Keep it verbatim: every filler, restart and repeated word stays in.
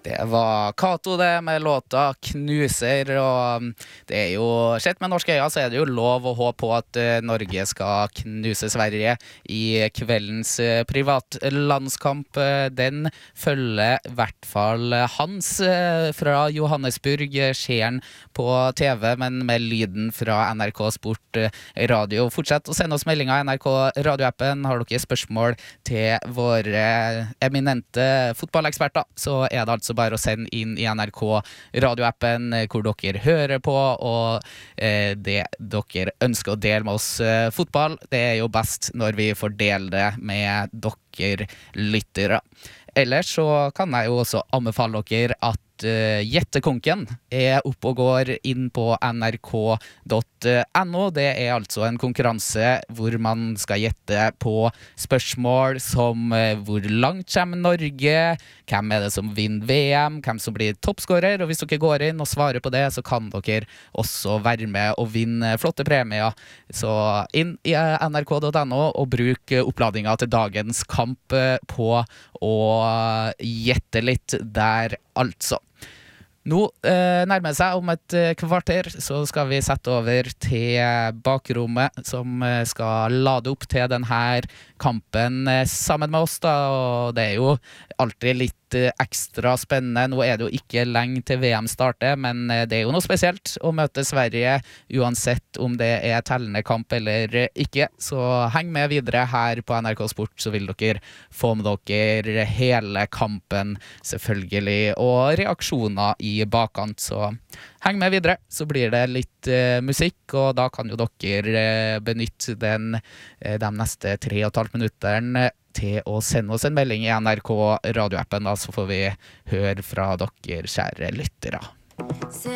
Det var Kato det med låta Knuser, og det er jo, sett med norske øyne så er det jo lov å håpe på at eh, Norge skal knuse Sverige i kveldens eh, privatlandskamp. Eh, Den følger i hvert fall Hans eh, fra Johannesburg, eh, ser han på T V, men med lyden fra N R K Sport eh, Radio. Fortsett å sende oss meldinger i N R K radioappen. Har dere spørsmål til våre eminente fotballeksperter, så er det altså bare å sende inn i N R K radioappen hvor dere hører på, og eh, det dere ønsker å dele med oss eh, fotball. Det er jo best når vi får dele det med dere lyttere. Ellers så kan jeg jo også anbefale dere at uh, Gjettekonken er opp og går inn på N R K punktum no. Det er altså en konkurranse hvor man skal gjette på spørsmål som uh, hvor langt kommer Norge, hvem er det som vinner V M, hvem som blir toppskårer, og hvis dere går inn og svarer på det, så kan dere også være med og vinne flotte premier. Så inn i N R K punktum no og bruk oppladninga til dagens kamp uh, på å gjette litt der, altså. Nå eh, nærmer det seg om et eh, kvarter, så skal vi sette over til bakrommet, som eh, skal lade opp til denne kampen eh, sammen med oss, da, og det er jo alltid litt eh, ekstra spennende. Nå er det jo ikke lenge til V M starter, men eh, det er jo noe spesielt å møte Sverige, uansett om det er tellende kamp eller ikke, så heng med videre her på N R K Sport, så vil dere få med dere hele kampen, selvfølgelig, og reaksjoner i bakkant, så heng med videre, så blir det litt uh, musikk, og da kan jo dere uh, benytte den, uh, de neste tre og et halvt minutterne til å sende oss en melding i N R K radioappen, da, så får vi høre fra dere, kjære lyttere.